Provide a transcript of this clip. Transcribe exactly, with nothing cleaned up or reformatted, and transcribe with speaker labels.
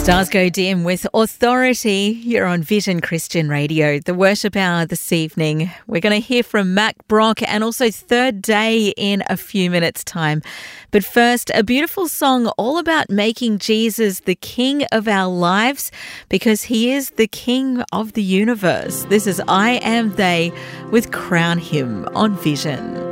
Speaker 1: Stars go dim with Authority. You're on Vision Christian Radio, the worship hour this evening. We're going to hear from Mac Brock and also Third Day in a few minutes' time. But first, a beautiful song all about making Jesus the King of our lives because he is the King of the universe. This is I Am They with Crown Him on Vision.